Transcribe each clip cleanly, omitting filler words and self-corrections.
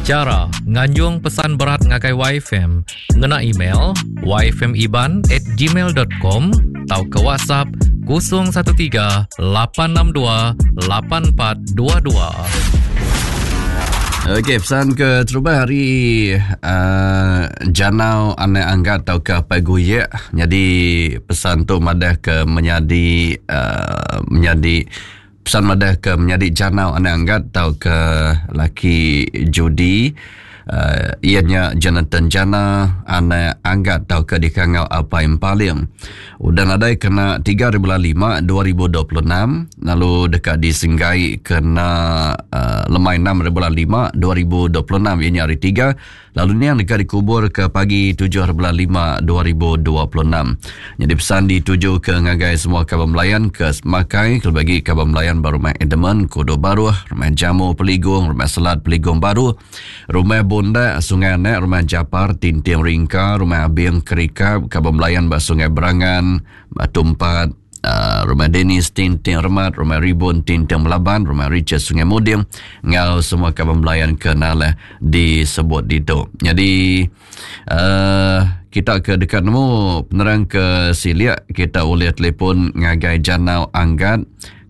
Cara nganjung pesan berat ngagai YFM ngena email yfmiban@gmail.com atau ke WhatsApp 013-862-8422. Okey, pesan ke terubah hari janau ane anggat atau ke paguye. Jadi pesan tu madah ke menjadi pesan madah ke menjadi janau ane anggat atau ke laki judi. Ianya Jonathan Jana ane anggat atau ke dikangau apa yang paling. Dan ada kena 3.5 2026, lalu dekat disinggai kena lemai 6.5 2026 ianya hari 3. Lalu ni yang dekat dikubur ke pagi 7.5 2026. Jadi pesan dituju ke ngagai semua kabar melayan ke Semakai, ke bagi kabar melayan baru rumah Edaman, Kudo Baru, rumah Jamu Peligung, rumah Selat Peligung Baru, rumah Bunda Sungai Anak, rumah Japar Tinting Ringka, rumah Abing Kerika, kabar melayan Sungai Berangan, Batu Empat, rumah Dennis Tinting Remat, rumah Ribun Tinting Melaban, rumah Richard Sungai Mudim. Ngau semua kabar melayan kenal disebut itu. Jadi kita ke dekat nemu penerang ke Siliak, kita boleh telefon ngagai janau anggat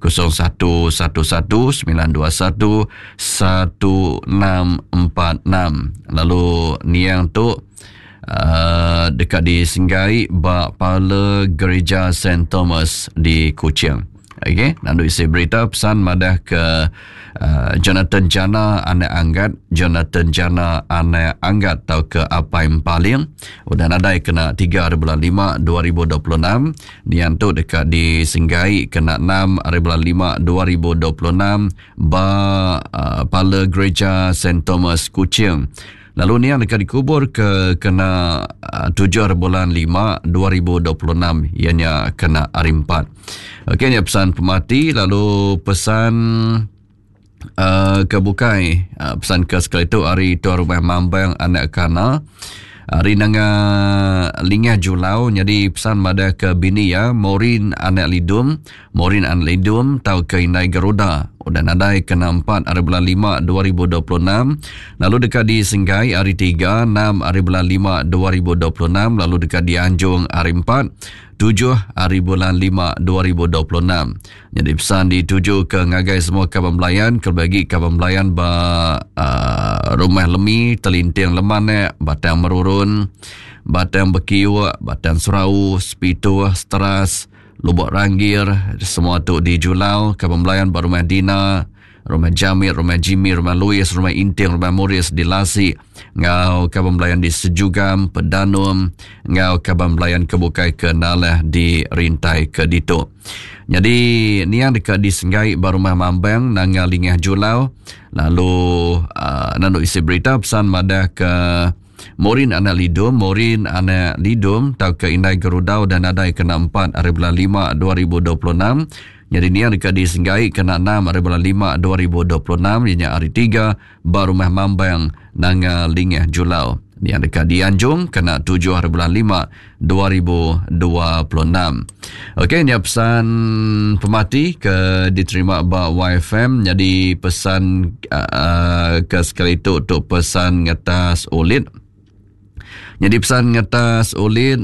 0119211646. Lalu niang tu dekat di Singgai Pala Gereja St. Thomas di Kuching. Okey, nanti isi berita pesan madah ke Jonathan Jana ane anggat, Jonathan Jana ane anggat atau ke apa yang paling. Dan ada kena 3.5 2026. Nian tu dekat di Singgai kena 6.5 2026 Pala Gereja St. Thomas Kuching. Lalu ni yang dekat dikubur ke kena 7.5 2026 ianya kena hari 4. Okey, ni pesan pemati. Lalu pesan ke Bukai, pesan ke sekali tu hari Tuan Rumah Mambang anak kana hari nanga lingah Julau. Jadi pesan pada ke bini ya Morin anak lidum tau ke Indai Garuda. Dan ada kena 4.5 2026. Lalu dekat di Singgai hari 3 6.5 2026. Lalu dekat di Anjung hari 4 7.5 2026. Jadi pesan dituju ke ngagai semua kabar melayan, kelbagi kabar melayan rumah lemi, telinting lemane, batang merurun, batang bekiwa, batang serau, spitu, Steras, Lubuk Ranggir, semua tu di Julau, kabar melayan rumah Dina, rumah Jamir, rumah Jimmy, rumah Louis, rumah Inting, rumah Muris di Lasi, ngau kabar melayan di Sejugam, Pedanum, ngau kabar melayan kebukai ke Nalah di Rintai ke Dito. Jadi ni yang dekat di Senggai Barumah Mambang nanga lingah Julau. Lalu nandu isi berita pesan madah ke Morin anak lidum tau ke Indai Gerudau dan ada kena 4.5 2026. Jadi ni yang dekat di Senggai kena 6.5 2026 ianya hari 3 Barumah Mambang nanga lingah Julau. Ni yang dekat di Anjung kena 7.5 2026. Okey, ni pesan pemati ke diterima ba YFM. Jadi pesan ke sekali itu untuk pesan ngatas Ulid. Jadi pesan ngatas Ulid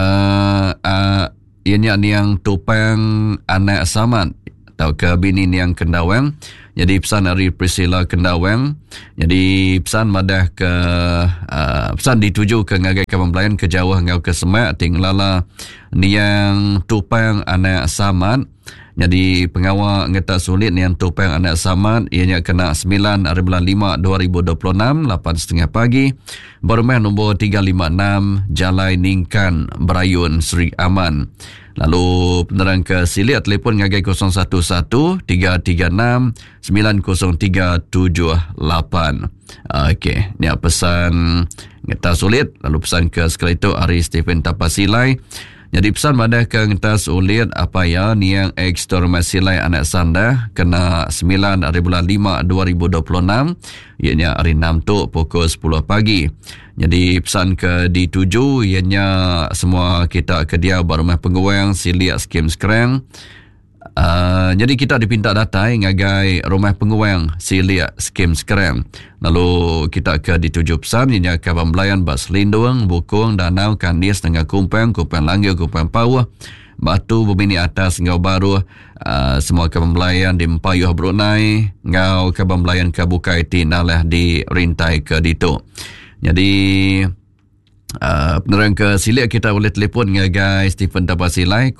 ianya ni yang tupang anak samat atau ke bini ni yang Kendawang. Jadi pesan dari Priscilla Kendawang. Jadi pesan madah ke pesan dituju ke ngagai kawan belayan ke Jawa ngau ke Semak tinglala ni yang tupang anak samat. Jadi pengawal ngeta sulit ni yang tupang anak samat ianya kena 9.5 2026 8.30 pagi. Bermain nombor 356 Jalai Ningkan Berayun Seri Aman. Lalu penerang ke Silit telefon ngagai 011 336 90378. Okey, ni pesan ngeta sulit. Lalu pesan ke sekali itu Ari Stephen Tapasilai. Jadi pesan pada ke ngetas ulit apa ya ni yang ekstor masilai anak sanda kena 9.5 2026 ianya hari 6 tu pukul 10 pagi. Jadi pesan ke dituju ianya semua kita ke dia berumah penguang Siliak Skim Sekerang Jadi kita dipinta datai ngagai rumah penguang Silia skim sekarang. Lalu kita ke dituju pesan ianya ke pembelayan bas lindung, bukung, danau, kandis dengan kumpang langit, kumpang pawah, batu, bumini atas, ngau baru, semua ke pembelayan di Mpayuh Brunei, ngau ke pembelayan ke Bukai Tinalah di Rintai ke Dito. Jadi penerang ke Silia kita boleh telefon ngagai Stephen Tapasilai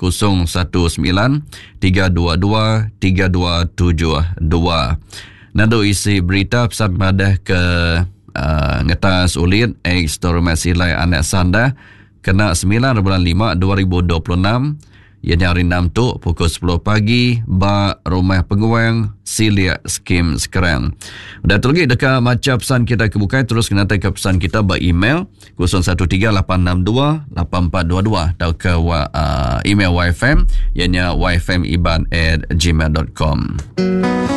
019-322-3272. Nado isi berita pesan pada ke ngetas ulit Stormat Silai anak sanda kena 9/5/2026 ianya hari 6 tu pukul 10 pagi ba rumah penguang Silia skim sekarang. Dah terlebih dekat macam pesan kita kebukai terus kena ke pesan kita ba email 0138628422 atau ke email YFM ianya yfmiban@gmail.com.